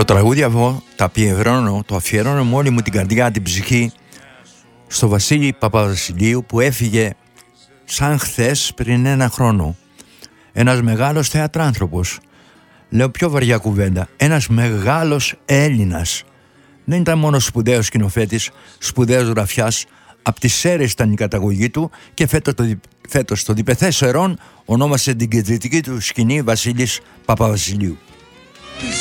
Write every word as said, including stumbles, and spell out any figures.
Το τραγούδι αυτό τα αφιερώνω, το αφιερώνω με όλη μου την καρδιά, την ψυχή στο Βασίλη Παπαβασιλείου που έφυγε σαν χθες πριν ένα χρόνο. Ένας μεγάλος θεατράνθρωπος. Λέω πιο βαριά κουβέντα. Ένας μεγάλος Έλληνας. Δεν ήταν μόνο σπουδαίος σκηνοθέτης, σπουδαίος γραφιάς. Απ' τις Σέρρες ήταν η καταγωγή του και φέτος το, φέτος το Διπεθές Σερών ονόμασε την κεντρική του σκηνή Βασίλης Παπαβασιλείου.